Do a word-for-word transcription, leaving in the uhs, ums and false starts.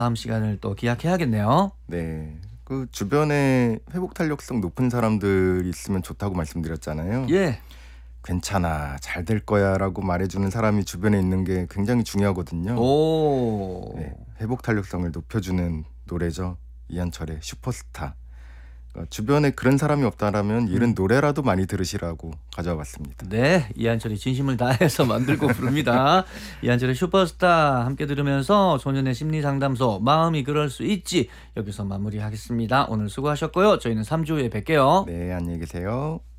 다음 시간을 또 기약해야겠네요. 네. 그 주변에 회복 탄력성 높은 사람들이 있으면 좋다고 말씀드렸잖아요. 예. 괜찮아, 잘 될 거야라고 말해주는 사람이 주변에 있는 게 굉장히 중요하거든요. 오. 네, 회복 탄력성을 높여주는 노래죠. 이한철의 슈퍼스타. 어, 주변에 그런 사람이 없다라면 이런 음. 노래라도 많이 들으시라고 가져와 봤습니다. 네, 이한철이 진심을 다해서 만들고 부릅니다. 이한철의 슈퍼스타 함께 들으면서 소년의 심리상담소 마음이 그럴 수 있지 여기서 마무리하겠습니다. 오늘 수고하셨고요. 저희는 삼 주 후에 뵐게요. 네, 안녕히 계세요.